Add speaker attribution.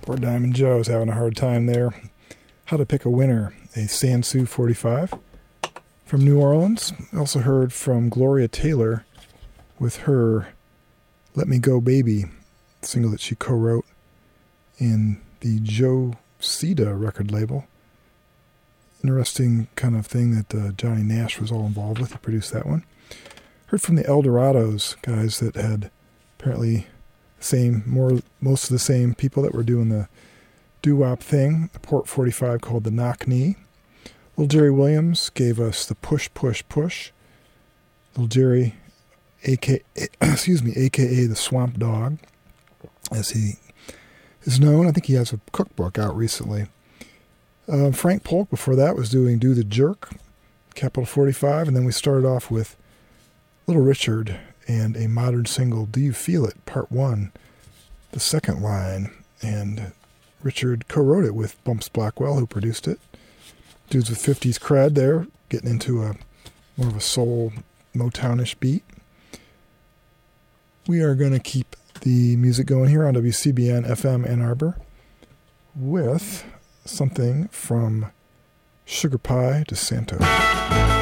Speaker 1: Poor Diamond Joe's having a hard time there. How to Pick a Winner, a Sansu 45 from New Orleans. Also heard from Gloria Taylor with her Let Me Go Baby single that she co-wrote in the Joe Sida record label. Interesting kind of thing that Johnny Nash was all involved with. He produced that one. Heard from the Eldorados, guys that had apparently most of the same people that were doing the doo-wop thing. The Port 45 called the Knock Knee. Little Jerry Williams gave us the Push Push Push. Little Jerry, aka the Swamp Dog, as he is known. I think he has a cookbook out recently. Frank Polk before that was doing Do the Jerk, Capital 45, and then we started off with Little Richard and a modern single, Do You Feel It, Part 1, the second line, and Richard co-wrote it with Bumps Blackwell, who produced it. Dudes with 50s cred there, getting into more of a soul Motownish beat. We are going to keep the music going here on WCBN FM Ann Arbor with something from Sugar Pie DeSanto.